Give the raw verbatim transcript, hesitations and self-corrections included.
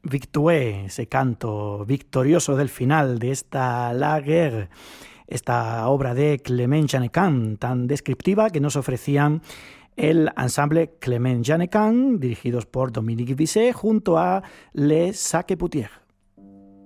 Victoire, ese canto victorioso del final de esta La Guerre, esta obra de Clément Jeannequin, tan descriptiva que nos ofrecían el ensamble Clément Jeannequin, dirigidos por Dominique Bisset, junto a Les Saque-Poutier.